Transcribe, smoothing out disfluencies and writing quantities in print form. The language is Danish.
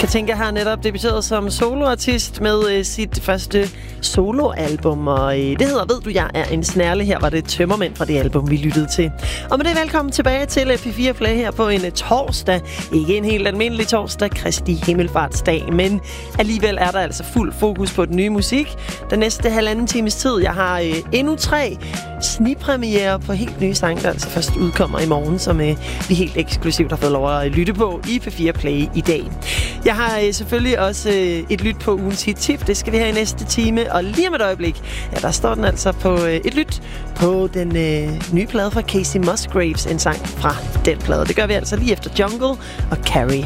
Katinka har netop debuteret som soloartist med sit første soloalbum, og det hedder Ved du, jeg er en snærle. Her var det Tømmermænd fra det album, vi lyttede til. Og med det velkommen tilbage til P4 Play her på en torsdag. Ikke en helt almindelig torsdag, Kristi Himmelfartsdag, men alligevel er der altså fuld fokus på den nye musik. Den næste halvanden times tid. Jeg har endnu 3 snigpremiere på helt nye sange, der altså først udkommer i morgen, som vi helt eksklusivt har fået lov at lytte på i P4 Play i dag. Jeg har selvfølgelig også et lyt på ugens hit-tip. Det skal vi have i næste time. Og lige om et øjeblik, ja, der står den altså på et lyt på den nye plade fra Kacey Musgraves. En sang fra den plade. Det gør vi altså lige efter Jungle og Carrie.